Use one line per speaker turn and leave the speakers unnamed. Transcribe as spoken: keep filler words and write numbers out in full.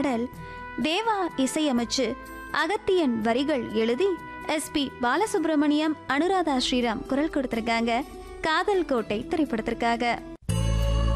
பாடல் தேவா இசையமைச்சு அகத்தியன் வரிகள் எழுதி எஸ்பி பாலசுப்ரமணியம், அனுராதா ஸ்ரீராம் குரல் கொடுத்திருக்காங்க காதல் கோட்டை திரைப்படத்திற்காக.